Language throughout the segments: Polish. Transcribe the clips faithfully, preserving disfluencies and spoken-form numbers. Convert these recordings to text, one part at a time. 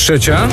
trzecia.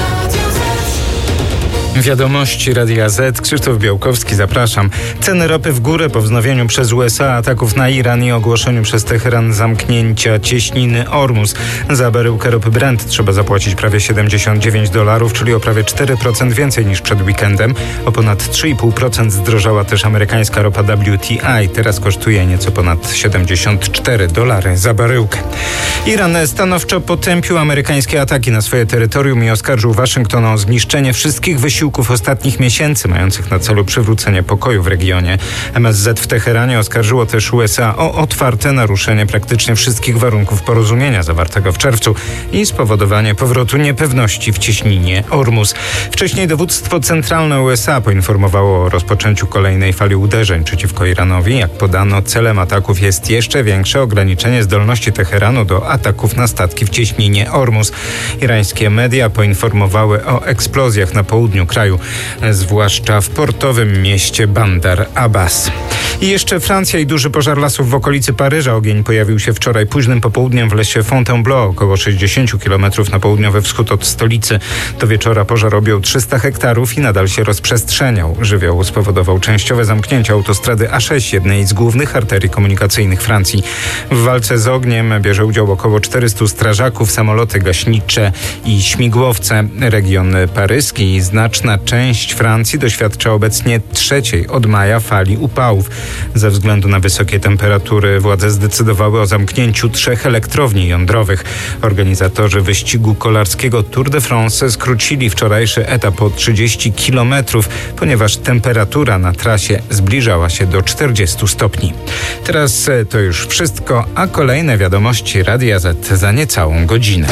Wiadomości Radia Z. Krzysztof Białkowski, zapraszam. Ceny ropy w górę po wznowieniu przez U S A ataków na Iran i ogłoszeniu przez Teheran zamknięcia cieśniny Ormus. Za baryłkę ropy Brent trzeba zapłacić prawie siedemdziesiąt dziewięć dolarów, czyli o prawie cztery procent więcej niż przed weekendem. O ponad trzy i pół procent zdrożała też amerykańska ropa W T I. Teraz kosztuje nieco ponad siedemdziesiąt cztery dolary za baryłkę. Iran stanowczo potępił amerykańskie ataki na swoje terytorium i oskarżył Waszyngton o zniszczenie wszystkich wysiłków ostatnich miesięcy mających na celu przywrócenie pokoju w regionie. M S Z w Teheranie oskarżyło też U S A o otwarte naruszenie praktycznie wszystkich warunków porozumienia zawartego w czerwcu i spowodowanie powrotu niepewności w cieśninie Ormus. Wcześniej dowództwo centralne U S A poinformowało o rozpoczęciu kolejnej fali uderzeń przeciwko Iranowi. Jak podano, celem ataków jest jeszcze większe ograniczenie zdolności Teheranu do ataków na statki w cieśninie Ormus. Irańskie media poinformowały o eksplozjach na południu kraju, zwłaszcza w portowym mieście Bandar Abbas. I jeszcze Francja i duży pożar lasów w okolicy Paryża. Ogień pojawił się wczoraj późnym popołudniem w lesie Fontainebleau, około sześćdziesiąt kilometrów na południowy wschód od stolicy. Do wieczora pożar objął trzysta hektarów i nadal się rozprzestrzeniał. Żywioł spowodował częściowe zamknięcie autostrady A sześć, jednej z głównych arterii komunikacyjnych Francji. W walce z ogniem bierze udział około czterystu strażaków, samoloty gaśnicze i śmigłowce. Region paryski i znaczna część Francji doświadcza obecnie trzeciej od maja fali upałów. Ze względu na wysokie temperatury władze zdecydowały o zamknięciu trzech elektrowni jądrowych. Organizatorzy wyścigu kolarskiego Tour de France skrócili wczorajszy etap o trzydzieści kilometrów, ponieważ temperatura na trasie zbliżała się do czterdziestu stopni. Teraz to już wszystko, a kolejne wiadomości Radia Z za niecałą godzinę.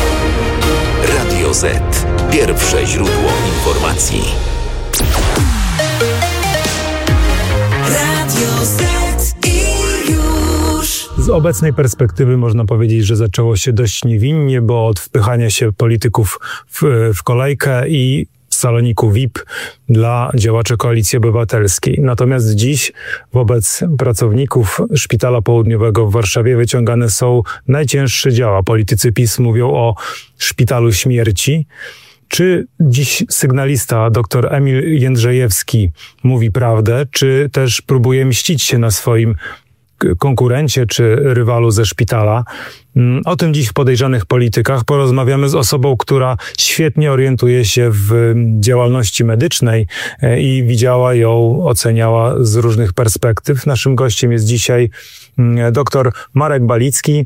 Radio Z. Pierwsze źródło informacji. Radio Z i już. Z obecnej perspektywy można powiedzieć, że zaczęło się dość niewinnie, bo od wpychania się polityków w, w kolejkę i saloniku V I P dla działaczy Koalicji Obywatelskiej. Natomiast dziś wobec pracowników Szpitala Południowego w Warszawie wyciągane są najcięższe działa. Politycy PiS mówią o szpitalu śmierci. Czy dziś sygnalista dr Emil Jędrzejewski mówi prawdę, czy też próbuje mścić się na swoim konkurencie czy rywalu ze szpitala? O tym dziś w Podejrzanych Politykach porozmawiamy z osobą, która świetnie orientuje się w działalności medycznej i widziała ją, oceniała z różnych perspektyw. Naszym gościem jest dzisiaj dr Marek Balicki.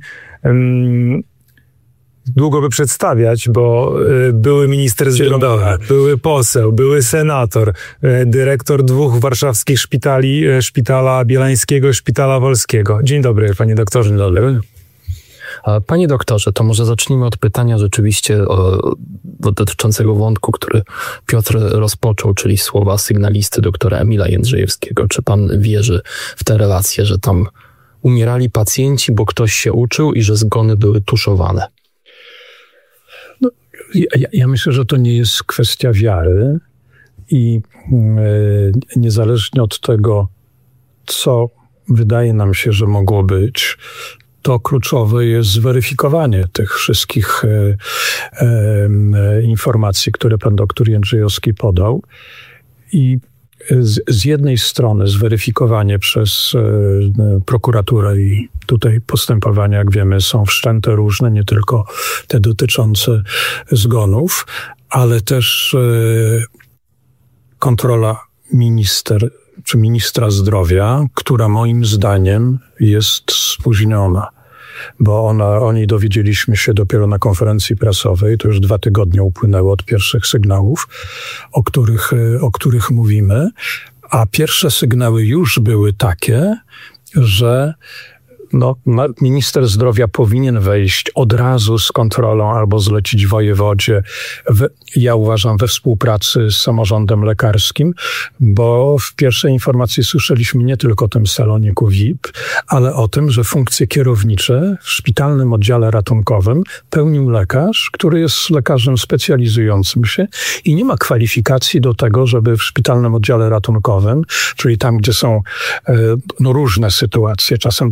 Długo by przedstawiać, bo były minister zdrowia, były poseł, były senator, dyrektor dwóch warszawskich szpitali, Szpitala Bielańskiego i Szpitala Wolskiego. Dzień dobry, panie doktorze. Dzień dobry. Panie doktorze, to może zacznijmy od pytania rzeczywiście o, dotyczącego wątku, który Piotr rozpoczął, czyli słowa sygnalisty doktora Emila Jędrzejewskiego. Czy pan wierzy w te relacje, że tam umierali pacjenci, bo ktoś się uczył i że zgony były tuszowane? No, ja, ja myślę, że to nie jest kwestia wiary i yy, niezależnie od tego, co wydaje nam się, że mogło być, to kluczowe jest zweryfikowanie tych wszystkich e, e, informacji, które pan doktor Jędrzejewski podał. I z, z jednej strony zweryfikowanie przez e, prokuraturę i tutaj postępowania, jak wiemy, są wszczęte różne, nie tylko te dotyczące zgonów, ale też e, kontrola minister czy ministra zdrowia, która moim zdaniem jest spóźniona, bo ona, o niej dowiedzieliśmy się dopiero na konferencji prasowej, to już dwa tygodnie upłynęły od pierwszych sygnałów, o których, o których mówimy, a pierwsze sygnały już były takie, że no, minister zdrowia powinien wejść od razu z kontrolą albo zlecić wojewodzie, w, ja uważam, we współpracy z samorządem lekarskim, bo w pierwszej informacji słyszeliśmy nie tylko o tym saloniku V I P, ale o tym, że funkcje kierownicze w szpitalnym oddziale ratunkowym pełnił lekarz, który jest lekarzem specjalizującym się i nie ma kwalifikacji do tego, żeby w szpitalnym oddziale ratunkowym, czyli tam, gdzie są no, różne sytuacje, czasem dramatyczne,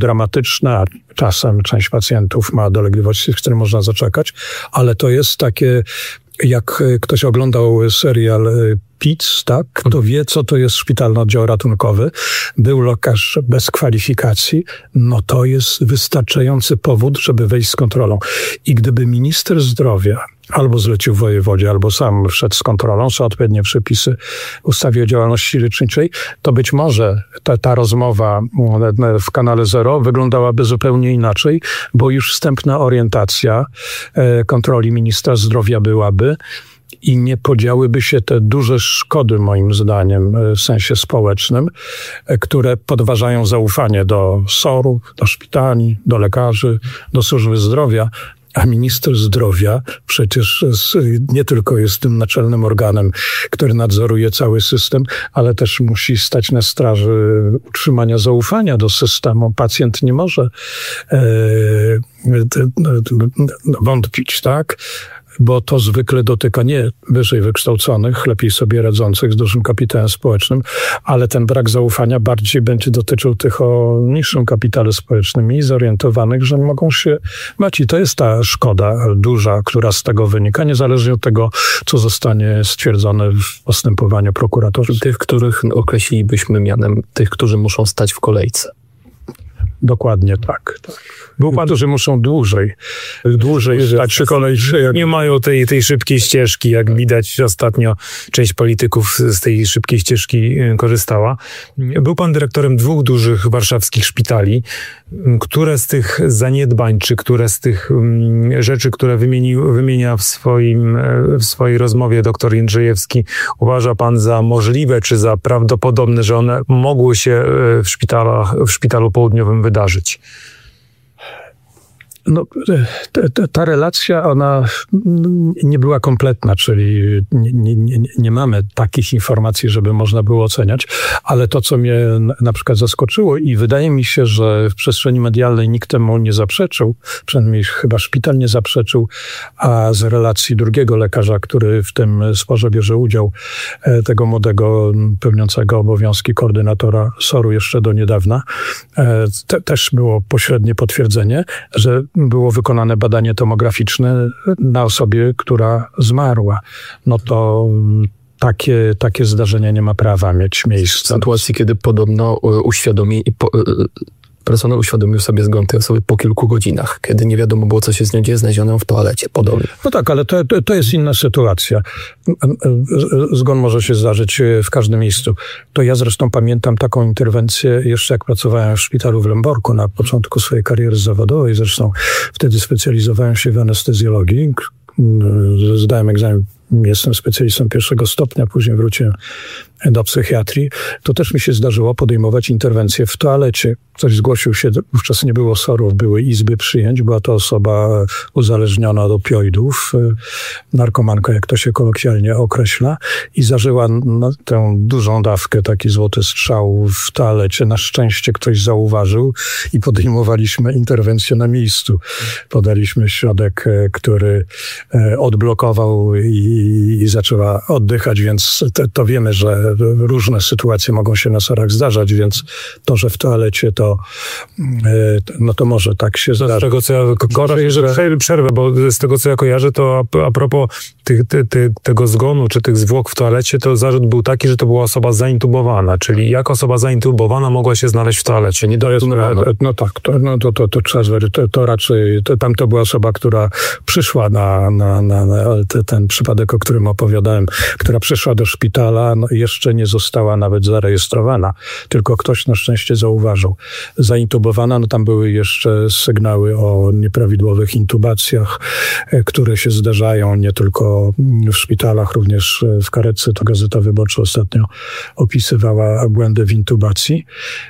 krytyczne, a czasem część pacjentów ma dolegliwości, z którymi można zaczekać, ale to jest takie, jak ktoś oglądał serial P I C, tak, to wie, co to jest szpitalny oddział ratunkowy. Był lekarz bez kwalifikacji, no to jest wystarczający powód, żeby wejść z kontrolą. I gdyby minister zdrowia albo zlecił wojewodzie, albo sam wszedł z kontrolą, są odpowiednie przepisy w ustawie o działalności leczniczej, to być może ta, ta rozmowa w kanale Zero wyglądałaby zupełnie inaczej, bo już wstępna orientacja kontroli ministra zdrowia byłaby i nie podziałyby się te duże szkody, moim zdaniem, w sensie społecznym, które podważają zaufanie do sorów, do szpitali, do lekarzy, do służby zdrowia. A minister zdrowia przecież nie tylko jest tym naczelnym organem, który nadzoruje cały system, ale też musi stać na straży utrzymania zaufania do systemu. Pacjent nie może e, wątpić, tak? Bo to zwykle dotyka nie wyżej wykształconych, lepiej sobie radzących z dużym kapitałem społecznym, ale ten brak zaufania bardziej będzie dotyczył tych o niższym kapitale społecznym i zorientowanych, że mogą się bać. I to jest ta szkoda duża, która z tego wynika, niezależnie od tego, co zostanie stwierdzone w postępowaniu prokuratorskim. Tych, których określilibyśmy mianem tych, którzy muszą stać w kolejce. Dokładnie tak. tak. Był pan, którzy muszą dłużej, dłużej stać przy kolejce. Jak... Nie mają tej, tej szybkiej ścieżki, jak widać ostatnio część polityków z tej szybkiej ścieżki korzystała. Był pan dyrektorem dwóch dużych warszawskich szpitali. Które z tych zaniedbań, czy które z tych um, rzeczy, które wymienił, wymienia w, swoim, w swojej rozmowie dr Jędrzejewski, uważa pan za możliwe, czy za prawdopodobne, że one mogły się w szpitalach, w Szpitalu Południowym wydarzyć? No, ta, ta relacja, ona nie była kompletna, czyli nie, nie, nie mamy takich informacji, żeby można było oceniać, ale to, co mnie na przykład zaskoczyło i wydaje mi się, że w przestrzeni medialnej nikt temu nie zaprzeczył, przynajmniej chyba szpital nie zaprzeczył, a z relacji drugiego lekarza, który w tym sporze bierze udział, tego młodego, pełniącego obowiązki koordynatora soru jeszcze do niedawna, te, też było pośrednie potwierdzenie, że było wykonane badanie tomograficzne na osobie, która zmarła. No to takie, takie zdarzenie nie ma prawa mieć miejsca. W sytuacji, kiedy podobno uświadomi, po, personel uświadomił sobie zgon tej osoby po kilku godzinach, kiedy nie wiadomo było, co się z nią dzieje, znaleziono ją w toalecie. Podobnie. No tak, ale to, to, to jest inna sytuacja. Zgon może się zdarzyć w każdym miejscu. To ja zresztą pamiętam taką interwencję jeszcze jak pracowałem w szpitalu w Lęborku na początku swojej kariery zawodowej. Zresztą wtedy specjalizowałem się w anestezjologii. Zdałem egzamin, jestem specjalistą pierwszego stopnia, później wróciłem do psychiatrii. To też mi się zdarzyło podejmować interwencję w toalecie. Ktoś zgłosił się, wówczas nie było sorów, były izby przyjęć. Była to osoba uzależniona od opioidów, narkomanka, jak to się kolokwialnie określa, i zażyła no, tę dużą dawkę, taki złoty strzał w toalecie. Na szczęście ktoś zauważył i podejmowaliśmy interwencję na miejscu. Podaliśmy środek, który odblokował i, i zaczęła oddychać, więc to, to wiemy, że różne sytuacje mogą się na sorach zdarzać, więc to, że w toalecie to no to może tak się zdarza. Z tego, co ja kojarzę, że przerwę, bo z tego, co ja kojarzę, to a, a propos tych, ty, ty, tego zgonu, czy tych zwłok w toalecie, to zarzut był taki, że to była osoba zaintubowana, czyli jak osoba zaintubowana mogła się znaleźć w toalecie? Nie to jest, no tak, to, no to, to, to trzeba zwerić. To, to raczej, to, tam to była osoba, która przyszła na, na, na, na ten przypadek, o którym opowiadałem, która przyszła do szpitala, no jeszcze nie została nawet zarejestrowana, tylko ktoś na szczęście zauważył. Zaintubowana, no tam były jeszcze sygnały o nieprawidłowych intubacjach, które się zdarzają nie tylko w szpitalach, również w karetce. To Gazeta Wyborcza ostatnio opisywała błędy w intubacji.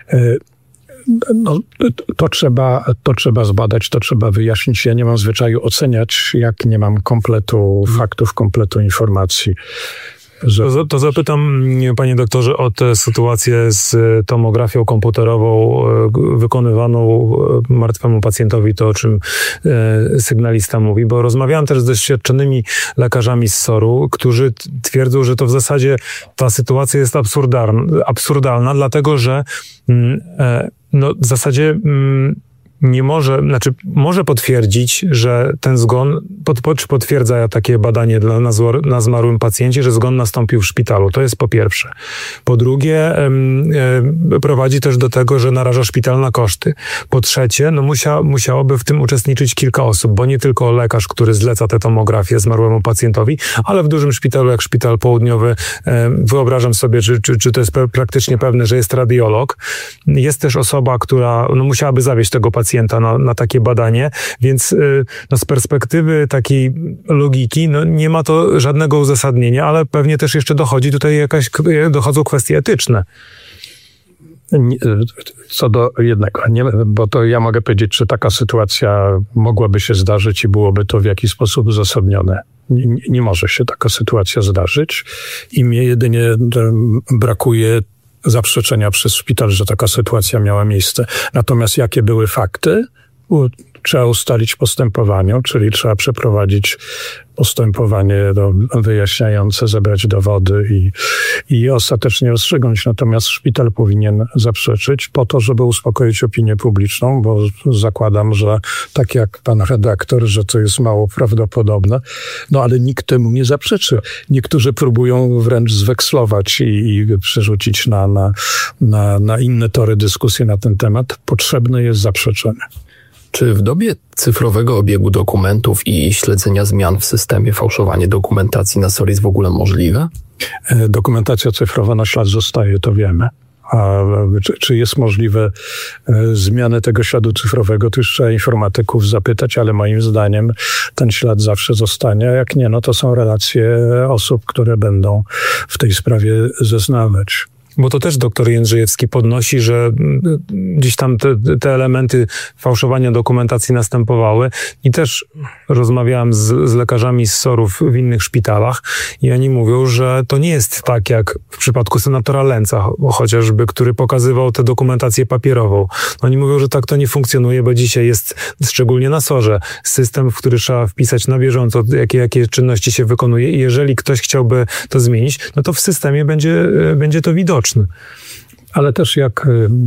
No, to trzeba, to trzeba zbadać, to trzeba wyjaśnić. Ja nie mam zwyczaju oceniać, jak nie mam kompletu faktów, kompletu informacji. Że... To, to zapytam, panie doktorze, o tę sytuację z tomografią komputerową wykonywaną martwemu pacjentowi, to o czym e, sygnalista mówi, bo rozmawiałem też z doświadczonymi lekarzami z soru, którzy twierdzą, że to w zasadzie ta sytuacja jest absurdalna, absurdalna dlatego że mm, e, no, w zasadzie mm, nie może, znaczy może potwierdzić, że ten zgon, pod, czy potwierdza takie badanie dla, na, zło, na zmarłym pacjencie, że zgon nastąpił w szpitalu. To jest po pierwsze. Po drugie, em, em, prowadzi też do tego, że naraża szpital na koszty. Po trzecie, no musia, musiałoby w tym uczestniczyć kilka osób, bo nie tylko lekarz, który zleca tę tomografię zmarłemu pacjentowi, ale w dużym szpitalu, jak szpital południowy, em, wyobrażam sobie, czy, czy, czy to jest praktycznie pewne, że jest radiolog. Jest też osoba, która no, musiałaby zawieźć tego pacjenta Na, na takie badanie, więc no, z perspektywy takiej logiki no, nie ma to żadnego uzasadnienia, ale pewnie też jeszcze dochodzi tutaj jakaś, dochodzą kwestie etyczne. Co do jednego, nie, bo to ja mogę powiedzieć, czy taka sytuacja mogłaby się zdarzyć i byłoby to w jakiś sposób uzasadnione. Nie, nie może się taka sytuacja zdarzyć i mnie jedynie brakuje zaprzeczenia przez szpital, że taka sytuacja miała miejsce. Natomiast jakie były fakty? Trzeba ustalić postępowanie, czyli trzeba przeprowadzić postępowanie wyjaśniające, zebrać dowody i, i ostatecznie rozstrzygnąć. Natomiast szpital powinien zaprzeczyć po to, żeby uspokoić opinię publiczną, bo zakładam, że tak jak pan redaktor, że to jest mało prawdopodobne, no ale nikt temu nie zaprzeczy. Niektórzy próbują wręcz zwekslować i, i przerzucić na, na, na, na inne tory dyskusji na ten temat. Potrzebne jest zaprzeczenie. Czy w dobie cyfrowego obiegu dokumentów i śledzenia zmian w systemie fałszowanie dokumentacji na S O R jest w ogóle możliwe? Dokumentacja cyfrowa na ślad zostaje, to wiemy. A czy, czy jest możliwe zmiany tego śladu cyfrowego, to już trzeba informatyków zapytać, ale moim zdaniem ten ślad zawsze zostanie. A jak nie, no to są relacje osób, które będą w tej sprawie zeznawać. Bo to też doktor Jędrzejewski podnosi, że gdzieś tam te, te elementy fałszowania dokumentacji następowały i też rozmawiałem z, z lekarzami z S O R-ów w innych szpitalach i oni mówią, że to nie jest tak jak w przypadku senatora Lęca chociażby, który pokazywał tę dokumentację papierową. Oni mówią, że tak to nie funkcjonuje, bo dzisiaj jest, szczególnie na S O R-ze, system, w który trzeba wpisać na bieżąco, jakie, jakie czynności się wykonuje i jeżeli ktoś chciałby to zmienić, no to w systemie będzie, będzie to widoczne. Ale też jak y, y,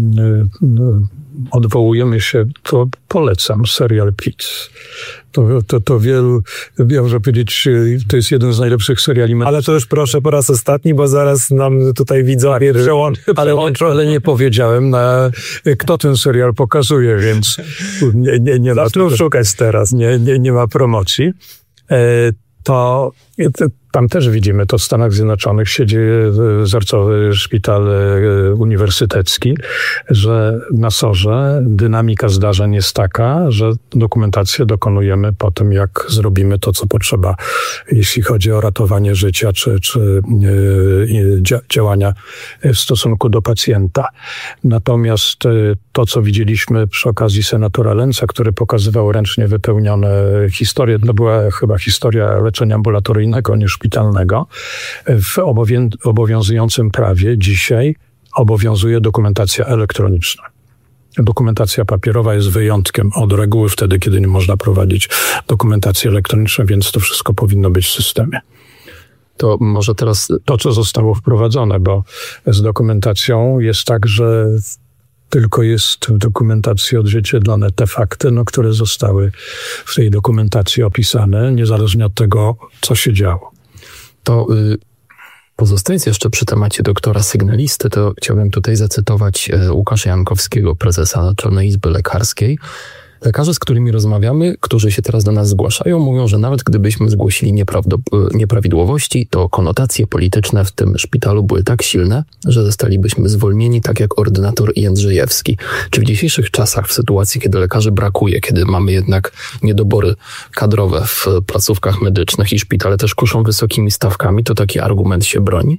odwołujemy się, to polecam serial Piz. To, to, to wielu, ja muszę powiedzieć, to jest jeden z najlepszych seriali. Ale to już proszę po raz ostatni, bo zaraz nam tutaj widzowie przełączą. Ale, ale nie powiedziałem, na, kto ten serial pokazuje, więc nie, nie, nie ma tu szukać teraz. Nie, nie, nie ma promocji. E, to... Tam też widzimy to w Stanach Zjednoczonych, siedzi wzorcowy szpital uniwersytecki, że na S O R-ze dynamika zdarzeń jest taka, że dokumentację dokonujemy po tym, jak zrobimy to, co potrzeba, jeśli chodzi o ratowanie życia czy, czy działania w stosunku do pacjenta. Natomiast to, co widzieliśmy przy okazji senatora Lęca, który pokazywał ręcznie wypełnione historie, to była chyba historia leczenia ambulatoryjnego niż szpitalnego. W obowię- obowiązującym prawie dzisiaj obowiązuje dokumentacja elektroniczna. Dokumentacja papierowa jest wyjątkiem od reguły wtedy, kiedy nie można prowadzić dokumentacji elektronicznej, więc to wszystko powinno być w systemie. To może teraz to, co zostało wprowadzone, bo z dokumentacją jest tak, że tylko jest w dokumentacji odzwierciedlone te fakty, no, które zostały w tej dokumentacji opisane, niezależnie od tego, co się działo. To y, pozostając jeszcze przy temacie doktora sygnalisty, to chciałbym tutaj zacytować y, Łukasza Jankowskiego, prezesa Naczelnej Izby Lekarskiej. Lekarze, z którymi rozmawiamy, którzy się teraz do nas zgłaszają, mówią, że nawet gdybyśmy zgłosili nieprawdo- nieprawidłowości, to konotacje polityczne w tym szpitalu były tak silne, że zostalibyśmy zwolnieni tak jak ordynator Jędrzejewski. Czy w dzisiejszych czasach, w sytuacji, kiedy lekarzy brakuje, kiedy mamy jednak niedobory kadrowe w placówkach medycznych i szpitale też kuszą wysokimi stawkami, to taki argument się broni?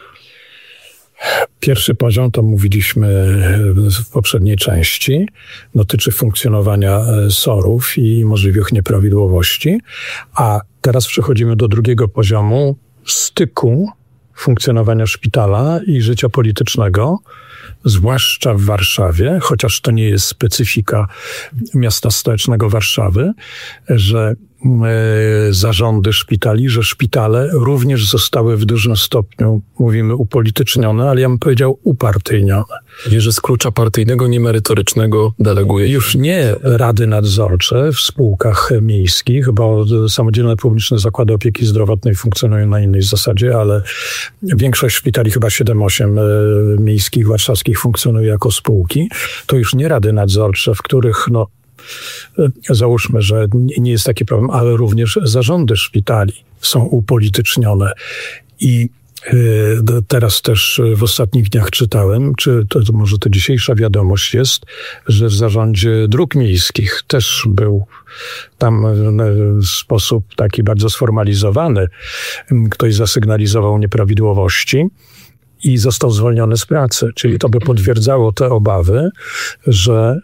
Pierwszy poziom, to mówiliśmy w poprzedniej części, dotyczy funkcjonowania S O R-ów i możliwych nieprawidłowości, a teraz przechodzimy do drugiego poziomu styku funkcjonowania szpitala i życia politycznego, zwłaszcza w Warszawie, chociaż to nie jest specyfika miasta stołecznego Warszawy, że zarządy szpitali, że szpitale również zostały w dużym stopniu, mówimy, upolitycznione, ale ja bym powiedział upartyjnione. Czyli, że z klucza partyjnego, niemerytorycznego deleguje. Już nie rady nadzorcze w spółkach miejskich, bo samodzielne publiczne zakłady opieki zdrowotnej funkcjonują na innej zasadzie, ale większość szpitali, chyba siedem osiem miejskich, warszawskich funkcjonuje jako spółki. To już nie rady nadzorcze, w których no załóżmy, że nie jest taki problem, ale również zarządy szpitali są upolitycznione. I teraz też w ostatnich dniach czytałem, czy to, to może to dzisiejsza wiadomość jest, że w zarządzie dróg miejskich też był tam w sposób taki bardzo sformalizowany. Ktoś zasygnalizował nieprawidłowości i został zwolniony z pracy. Czyli to by potwierdzało te obawy, że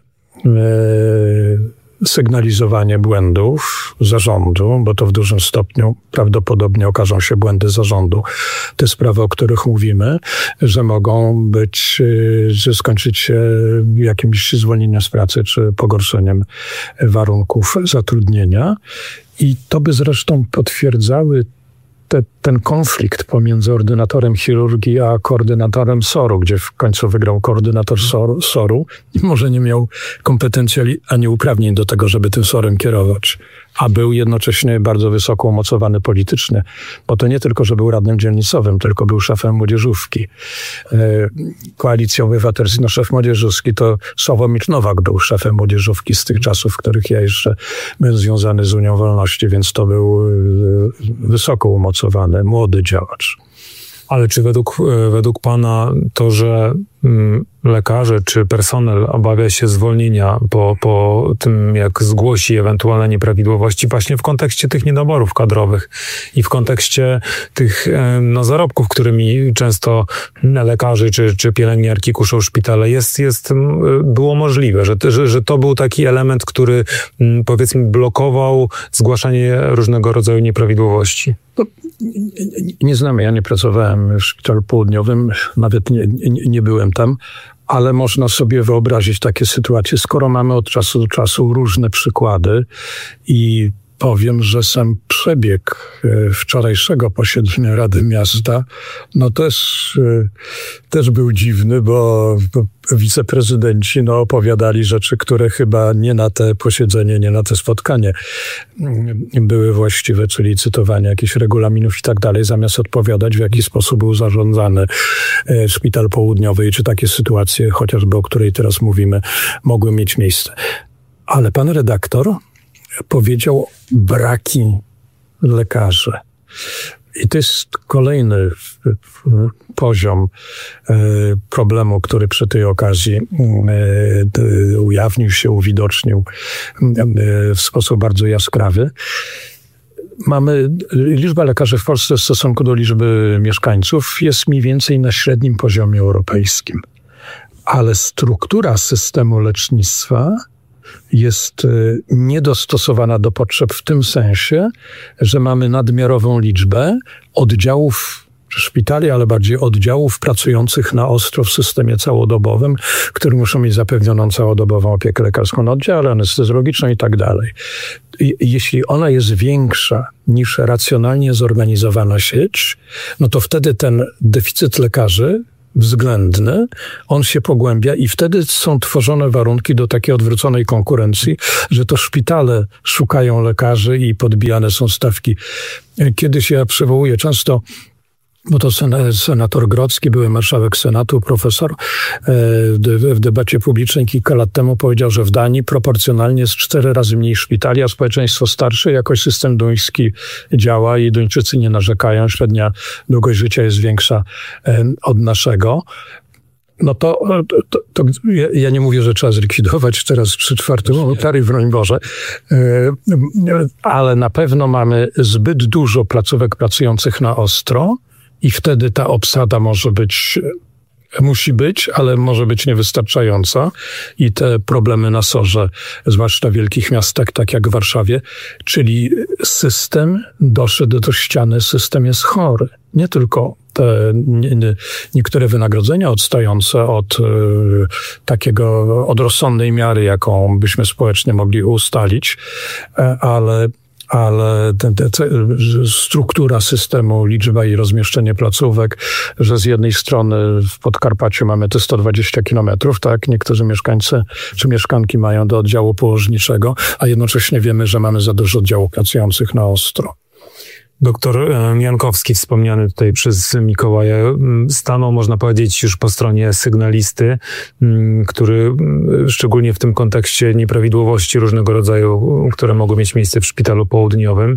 sygnalizowanie błędów zarządu, bo to w dużym stopniu prawdopodobnie okażą się błędy zarządu, te sprawy, o których mówimy, że mogą być, że skończyć się jakimś zwolnieniem z pracy czy pogorszeniem warunków zatrudnienia. I to by zresztą potwierdzały Te, ten konflikt pomiędzy ordynatorem chirurgii a koordynatorem S O R-u, gdzie w końcu wygrał koordynator S O R-u i może nie miał kompetencji ani uprawnień do tego, żeby tym S O R-em kierować, a był jednocześnie bardzo wysoko umocowany politycznie, bo to nie tylko, że był radnym dzielnicowym, tylko był szefem młodzieżówki. Koalicji Obywatelskiej, no szef młodzieżówki to Sławomir Nowak był szefem młodzieżówki z tych czasów, w których ja jeszcze byłem związany z Unią Wolności, więc to był wysoko umocowany, młody działacz. Ale czy według, według pana to, że mm, lekarze czy personel obawia się zwolnienia po, po tym, jak zgłosi ewentualne nieprawidłowości właśnie w kontekście tych niedoborów kadrowych i w kontekście tych no, zarobków, którymi często lekarze czy, czy pielęgniarki kuszą szpitale, jest, jest, było możliwe, że, że, że to był taki element, który powiedzmy blokował zgłaszanie różnego rodzaju nieprawidłowości? No, nie, nie znamy, ja nie pracowałem w szpitalu południowym, nawet nie, nie, nie byłem tam, ale można sobie wyobrazić takie sytuacje, skoro mamy od czasu do czasu różne przykłady i powiem, że sam przebieg wczorajszego posiedzenia Rady Miasta, no też, też był dziwny, bo wiceprezydenci no, opowiadali rzeczy, które chyba nie na te posiedzenie, nie na te spotkanie były właściwe, czyli cytowanie jakichś regulaminów i tak dalej, zamiast odpowiadać, w jaki sposób był zarządzany Szpital Południowy i czy takie sytuacje, chociażby o której teraz mówimy, mogły mieć miejsce. Ale pan redaktor powiedział braki lekarzy. I to jest kolejny poziom problemu, który przy tej okazji ujawnił się, uwidocznił w sposób bardzo jaskrawy. Mamy, liczba lekarzy w Polsce w stosunku do liczby mieszkańców jest mniej więcej na średnim poziomie europejskim. Ale struktura systemu lecznictwa jest niedostosowana do potrzeb w tym sensie, że mamy nadmiarową liczbę oddziałów szpitali, ale bardziej oddziałów pracujących na ostro w systemie całodobowym, które muszą mieć zapewnioną całodobową opiekę lekarską na oddziale, anestezjologiczną i tak dalej. Jeśli ona jest większa niż racjonalnie zorganizowana sieć, no to wtedy ten deficyt lekarzy względny, on się pogłębia i wtedy są tworzone warunki do takiej odwróconej konkurencji, że to szpitale szukają lekarzy i podbijane są stawki. Kiedyś ja przywołuję często, bo to senator Grodzki, były marszałek Senatu, profesor, w debacie publicznej kilka lat temu powiedział, że w Danii proporcjonalnie jest cztery razy mniej szpitali, a społeczeństwo starsze, jakoś system duński działa i Duńczycy nie narzekają, średnia długość życia jest większa od naszego. No to, to, to ja nie mówię, że trzeba zlikwidować teraz trzy czwarte taryf, broń Boże, ale na pewno mamy zbyt dużo placówek pracujących na ostro, i wtedy ta obsada może być, musi być, ale może być niewystarczająca. I te problemy na sorze, zwłaszcza w wielkich miastach, tak jak w Warszawie, czyli system doszedł do ściany, system jest chory. Nie tylko te nie, nie, niektóre wynagrodzenia odstające od y, takiego, od rozsądnej miary, jaką byśmy społecznie mogli ustalić, ale ale te, te, te, struktura systemu, liczba i rozmieszczenie placówek, że z jednej strony w Podkarpaciu mamy te sto dwadzieścia kilometrów, tak, niektórzy mieszkańcy czy mieszkanki mają do oddziału położniczego, a jednocześnie wiemy, że mamy za dużo oddziałów pracujących na ostro. Doktor Jankowski, wspomniany tutaj przez Mikołaja, stanął, można powiedzieć, już po stronie sygnalisty, który szczególnie w tym kontekście nieprawidłowości różnego rodzaju, które mogły mieć miejsce w szpitalu południowym.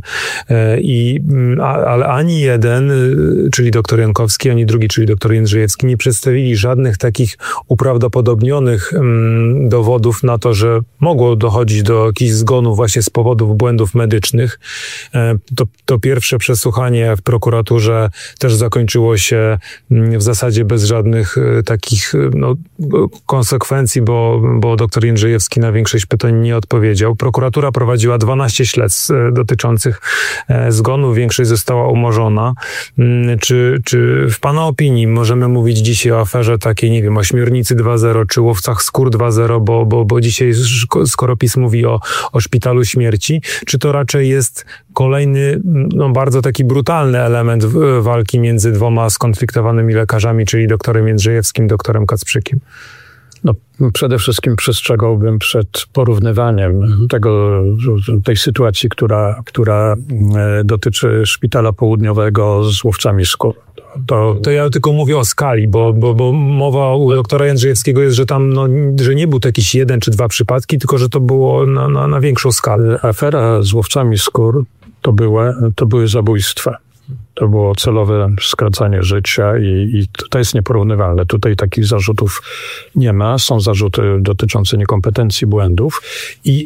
I, ale ani jeden, czyli doktor Jankowski, ani drugi, czyli doktor Jędrzejewski, nie przedstawili żadnych takich uprawdopodobnionych dowodów na to, że mogło dochodzić do jakichś zgonów właśnie z powodów błędów medycznych. To, to pierwsze przesłuchanie w prokuraturze też zakończyło się w zasadzie bez żadnych takich no, konsekwencji, bo, bo doktor Jędrzejewski na większość pytań nie odpowiedział. Prokuratura prowadziła dwanaście śledztw dotyczących zgonów, większość została umorzona. Czy, czy w pana opinii możemy mówić dzisiaj o aferze takiej, nie wiem, ośmiornicy dwa zero, czy łowcach skór dwa zero, bo, bo, bo dzisiaj skoro PiS mówi o, o szpitalu śmierci, czy to raczej jest kolejny, no bardzo taki brutalny element walki między dwoma skonfliktowanymi lekarzami, czyli doktorem Jędrzejewskim, doktorem Kacprzykiem? No, przede wszystkim przestrzegałbym przed porównywaniem mhm. tego, tej sytuacji, która, która dotyczy szpitala południowego z łowcami skór. To, to ja tylko mówię o skali, bo, bo, bo mowa u doktora Jędrzejewskiego jest, że tam no, że nie był to jakiś jeden czy dwa przypadki, tylko że to było na, na, na większą skalę. Afera z łowcami skór to były, to były zabójstwa. To było celowe skracanie życia i, i to jest nieporównywalne. Tutaj takich zarzutów nie ma. Są zarzuty dotyczące niekompetencji, błędów i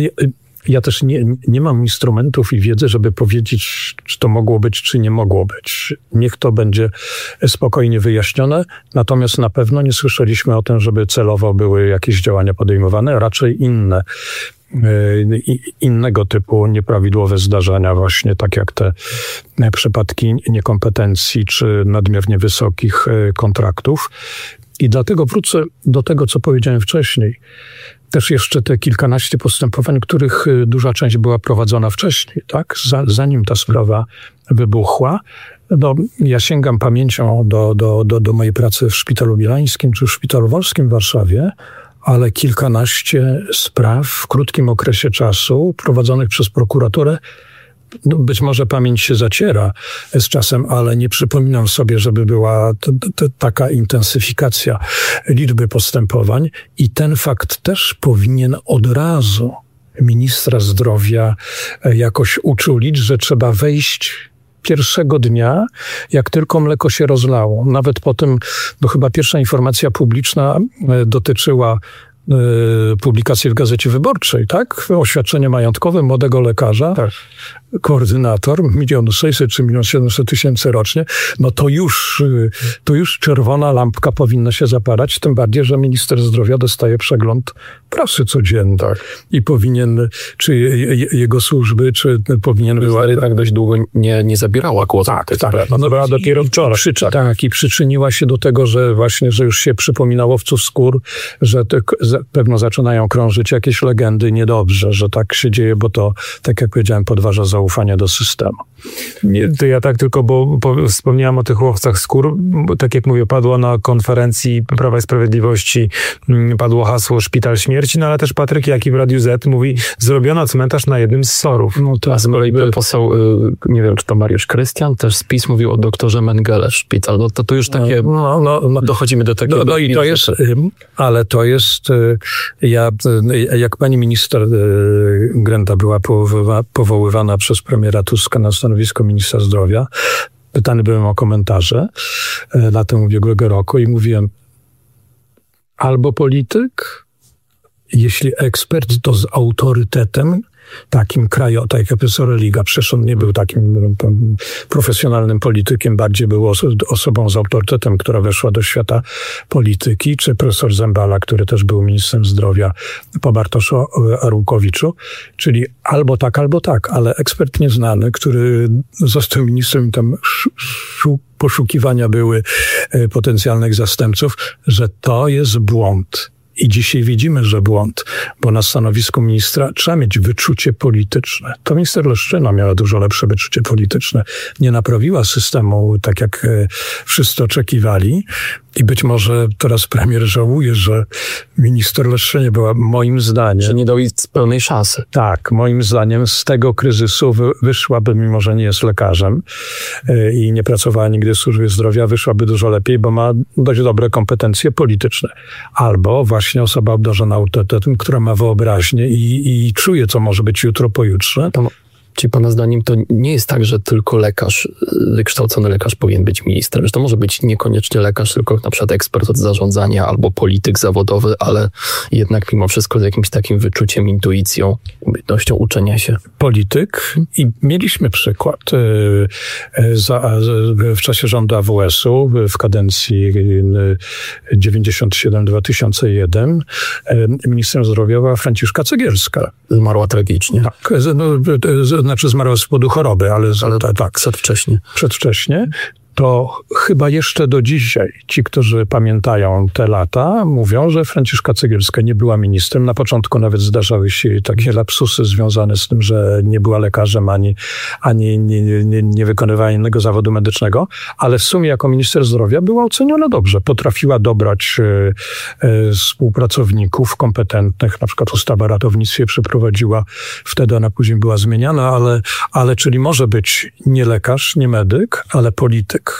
ja też nie, nie mam instrumentów i wiedzy, żeby powiedzieć, czy to mogło być, czy nie mogło być. Niech to będzie spokojnie wyjaśnione, natomiast na pewno nie słyszeliśmy o tym, żeby celowo były jakieś działania podejmowane, raczej inne. innego typu nieprawidłowe zdarzenia, właśnie tak jak te przypadki niekompetencji czy nadmiernie wysokich kontraktów. I dlatego wrócę do tego, co powiedziałem wcześniej. Też jeszcze te kilkanaście postępowań, których duża część była prowadzona wcześniej, tak? Zanim ta sprawa wybuchła. No, ja sięgam pamięcią do, do, do, do mojej pracy w Szpitalu Bielańskim czy w Szpitalu Wolskim w Warszawie, ale kilkanaście spraw w krótkim okresie czasu prowadzonych przez prokuraturę. No, być może pamięć się zaciera z czasem, ale nie przypominam sobie, żeby była t- t- taka intensyfikacja liczby postępowań i ten fakt też powinien od razu ministra zdrowia jakoś uczulić, że trzeba wejść pierwszego dnia, jak tylko mleko się rozlało. Nawet po tym, no chyba pierwsza informacja publiczna dotyczyła publikacji w Gazecie Wyborczej, tak? Oświadczenie majątkowe młodego lekarza, tak. Koordynator, milion sześćset czy milion siedemset tysięcy rocznie, no to już, to już czerwona lampka powinna się zapalać, tym bardziej, że minister zdrowia dostaje przegląd prasy codziennie. Tak. I powinien, czy jego służby, czy powinien... Była tak dość długo nie, nie zabierała głosu. Tak, tak. No, no była dopiero wczoraj. Przyczy, tak. tak, i przyczyniła się do tego, że właśnie, że już się przypomina łowców skór, że te, pewno zaczynają krążyć jakieś legendy niedobrze, że tak się dzieje, bo to, tak jak powiedziałem, podważa zaufanie do systemu. Nie, to ja tak tylko, bo, bo wspomniałem o tych łowcach skór, bo tak jak mówię, padło na konferencji Prawa i Sprawiedliwości, padło hasło Szpital Śmierci, no ale też Patryk Jaki w Radiu Z mówi, zrobiono cmentarz na jednym z sorów. No to, a z kolei poseł, nie wiem, czy to Mariusz Krystian, też z PiS mówił o doktorze Mengele szpital. No to, to już takie, no, no, no, dochodzimy do takiego... No, no i to jest, ale to jest, ja, jak pani minister Grenda była powoływa, powoływana przez premiera Tuska na stanowisko ministra zdrowia, pytany byłem o komentarze latem ubiegłego roku i mówiłem, albo polityk, jeśli ekspert, to z autorytetem takim krajo, tak jak profesor Religa, przecież on nie był takim profesjonalnym politykiem, bardziej był oso- osobą z autorytetem, która weszła do świata polityki, czy profesor Zembala, który też był ministrem zdrowia po Bartoszu Arłukowiczu, czyli albo tak, albo tak, ale ekspert nieznany, który został ministrem, tam sz- sz- poszukiwania były potencjalnych zastępców, że to jest błąd. I dzisiaj widzimy, że błąd, bo na stanowisku ministra trzeba mieć wyczucie polityczne. To minister Leszczyna miała dużo lepsze wyczucie polityczne. Nie naprawiła systemu tak, jak wszyscy oczekiwali. I być może teraz premier żałuje, że minister Leszczyna była moim zdaniem... Że nie dał jej pełnej szansy. Tak, moim zdaniem z tego kryzysu wy, wyszłaby, mimo że nie jest lekarzem yy, i nie pracowała nigdy w służbie zdrowia, wyszłaby dużo lepiej, bo ma dość dobre kompetencje polityczne. Albo właśnie osoba obdarzona autorytetem, która ma wyobraźnię i, i czuje, co może być jutro, pojutrze. To... Czyli pana zdaniem to nie jest tak, że tylko lekarz, wykształcony lekarz powinien być ministrem, że to może być niekoniecznie lekarz, tylko na przykład ekspert od zarządzania albo polityk zawodowy, ale jednak mimo wszystko z jakimś takim wyczuciem, intuicją, umiejętnością uczenia się. Polityk i mieliśmy przykład za, w czasie rządu A W S-u w kadencji dziewięćdziesiąt siedem do dwa tysiące jeden ministrem zdrowia była Franciszka Cegielska. Zmarła tragicznie. Tak, no, znaczy zmarła z powodu choroby, ale, ale tak, tak. Przedwcześnie. Przedwcześnie. To chyba jeszcze do dzisiaj ci, którzy pamiętają te lata, mówią, że Franciszka Cegielska nie była ministrem. Na początku nawet zdarzały się takie lapsusy związane z tym, że nie była lekarzem, ani, ani nie, nie, nie wykonywała innego zawodu medycznego, ale w sumie jako minister zdrowia była oceniona dobrze. Potrafiła dobrać e, e, współpracowników kompetentnych, na przykład ustawa o ratownictwie przeprowadziła, wtedy ona później była zmieniana, ale, ale czyli może być nie lekarz, nie medyk, ale polityk.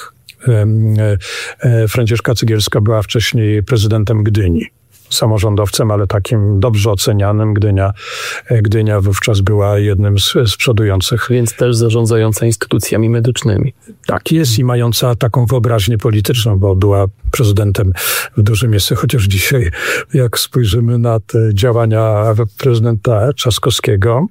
Franciszka Cegielska była wcześniej prezydentem Gdyni. Samorządowcem, ale takim dobrze ocenianym. Gdynia, Gdynia wówczas była jednym z, z przodujących. Więc też zarządzająca instytucjami medycznymi. Tak jest i mająca taką wyobraźnię polityczną, bo była prezydentem w dużym mieście, chociaż dzisiaj jak spojrzymy na te działania prezydenta Trzaskowskiego,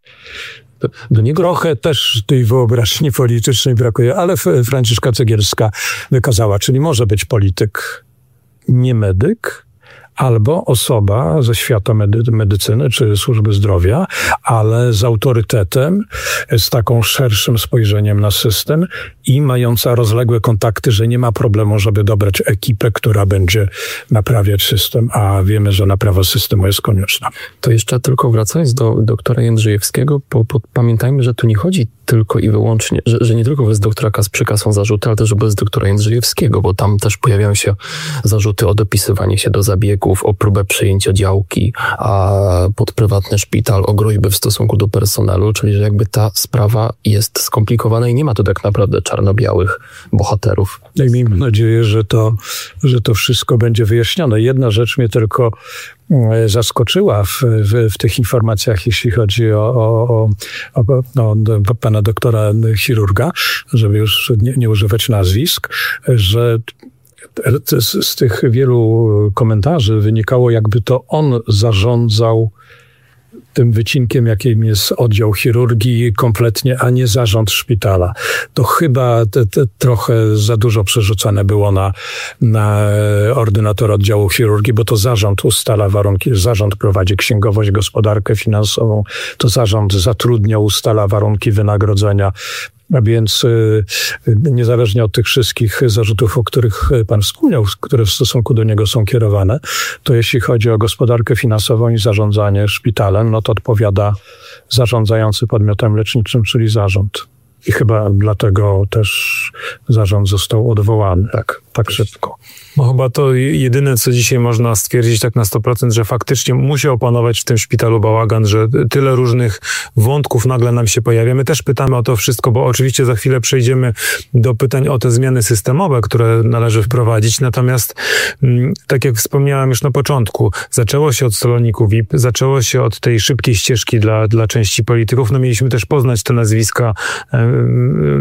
do niego trochę też tej wyobraźni politycznej brakuje, ale Franciszka Cegielska wykazała, czyli może być polityk, nie medyk, albo osoba ze świata medy- medycyny czy służby zdrowia, ale z autorytetem, z taką szerszym spojrzeniem na system i mająca rozległe kontakty, że nie ma problemu, żeby dobrać ekipę, która będzie naprawiać system, a wiemy, że naprawa systemu jest konieczna. To jeszcze tylko wracając do doktora Jędrzejewskiego, bo, bo pamiętajmy, że tu nie chodzi tylko i wyłącznie, że, że nie tylko wobec doktora Kasprzyka są zarzuty, ale też wobec doktora Jędrzejewskiego, bo tam też pojawiają się zarzuty o dopisywanie się do zabiegów, o próbę przejęcia działki, a pod prywatny szpital, o groźby w stosunku do personelu, czyli że jakby ta sprawa jest skomplikowana i nie ma tu tak naprawdę czarno-białych bohaterów. I miejmy nadzieję, że to, że to wszystko będzie wyjaśnione. Jedna rzecz mnie tylko zaskoczyła w, w, w tych informacjach, jeśli chodzi o, o, o, o, o pana doktora chirurga, żeby już nie, nie używać nazwisk, że z, z tych wielu komentarzy wynikało, jakby to on zarządzał tym wycinkiem, jakim jest oddział chirurgii kompletnie, a nie zarząd szpitala. To chyba te, te trochę za dużo przerzucane było na, na ordynatora oddziału chirurgii, bo to zarząd ustala warunki, zarząd prowadzi księgowość, gospodarkę finansową, to zarząd zatrudnia, ustala warunki wynagrodzenia. A więc y, niezależnie od tych wszystkich zarzutów, o których pan wspomniał, które w stosunku do niego są kierowane, to jeśli chodzi o gospodarkę finansową i zarządzanie szpitalem, no to odpowiada zarządzający podmiotem leczniczym, czyli zarząd. I chyba dlatego też zarząd został odwołany tak, tak szybko. No chyba to jedyne, co dzisiaj można stwierdzić tak na sto procent, że faktycznie musi opanować w tym szpitalu bałagan, że tyle różnych wątków nagle nam się pojawia. My też pytamy o to wszystko, bo oczywiście za chwilę przejdziemy do pytań o te zmiany systemowe, które należy wprowadzić. Natomiast tak jak wspomniałem już na początku, zaczęło się od saloniku V I P, zaczęło się od tej szybkiej ścieżki dla, dla części polityków. No mieliśmy też poznać te nazwiska